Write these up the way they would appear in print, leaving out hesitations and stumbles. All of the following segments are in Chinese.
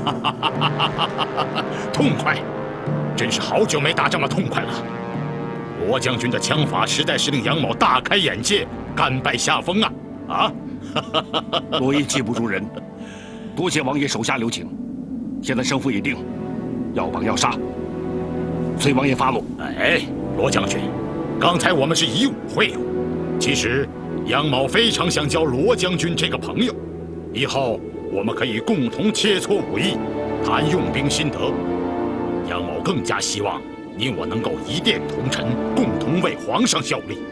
痛快！真是好久没打这么痛快了。罗将军的枪法实在是令杨某大开眼界，甘拜下风啊！啊！ 罗爷技不如人，多谢王爷手下留情。现在胜负已定，要绑要杀，随王爷发落。 哎，罗将军，刚才我们是以武会友，其实杨某非常想交罗将军这个朋友，以后我们可以共同切磋武艺，谈用兵心得。杨某更加希望你我能够一殿同臣，共同为皇上效力。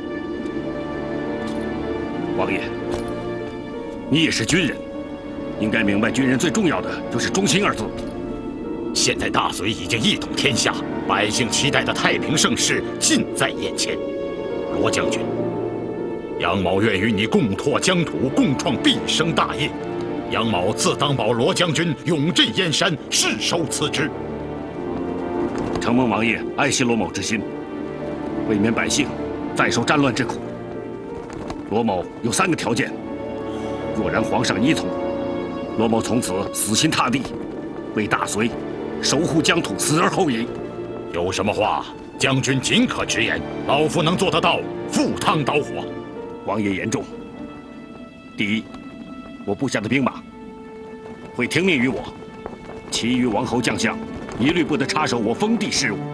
王爷，你也是军人，应该明白军人最重要的就是忠心二字。 现在大隋已经一统天下，百姓期待的太平盛世近在眼前。罗将军，杨某愿与你共拓疆土，共创毕生大业。杨某自当保罗将军永镇燕山，誓守此职。 承蒙王爷爱惜罗某之心，为免百姓再受战乱之苦，罗某有3个条件。若然皇上依从，罗某从此死心塌地，为大隋守护疆土，死而后已。 有什么话，将军尽可直言，老夫能做得到，赴汤蹈火。 王爷言重。第一，我部下的兵马会听命于我，其余王侯将相一律不得插手我封地事务。